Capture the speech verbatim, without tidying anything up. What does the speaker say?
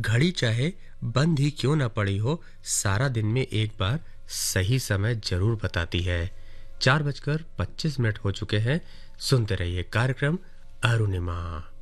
घड़ी चाहे बंद ही क्यों ना पड़ी हो, सारा दिन में एक बार सही समय जरूर बताती है। चार बजकर पच्चीस मिनट हो चुके हैं। सुनते रहिए कार्यक्रम अरुणिमा।